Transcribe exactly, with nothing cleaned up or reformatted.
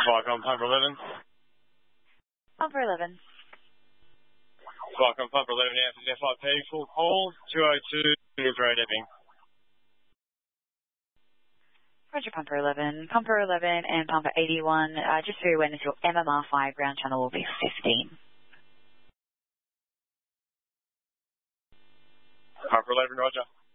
Welcome, Pumper eleven. Pumper eleven. Welcome, Pumper eleven, now to F I P, full call, two oh two, Road Epping. Roger, Pumper eleven. Pumper eleven and Pumper eighty-one, uh, just for your awareness, your M M R five ground channel will be fifteen. Pumper eleven, Roger.